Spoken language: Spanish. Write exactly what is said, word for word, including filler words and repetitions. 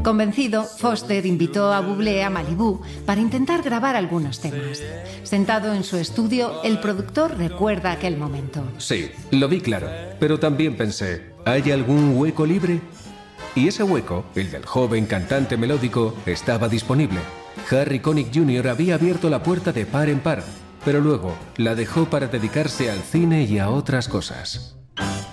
Convencido, Foster invitó a Bublé a Malibú para intentar grabar algunos temas. Sentado en su estudio, el productor recuerda aquel momento. Sí, lo vi claro, pero también pensé, ¿hay algún hueco libre? Y ese hueco, el del joven cantante melódico, estaba disponible. Harry Connick junior había abierto la puerta de par en par, pero luego la dejó para dedicarse al cine y a otras cosas.